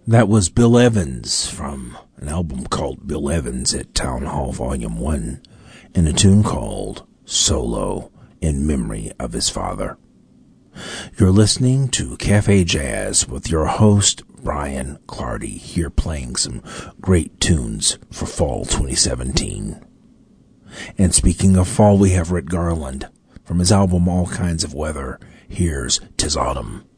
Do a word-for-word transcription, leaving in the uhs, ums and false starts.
That was Bill Evans from an album called Bill Evans at Town Hall Volume one, and a tune called Solo in Memory of His Father. You're listening to Cafe Jazz with your host, Brian Clardy, here playing some great tunes for fall twenty seventeen. And speaking of fall, we have Rick Garland. From his album All Kinds of Weather, here's 'Tis Autumn.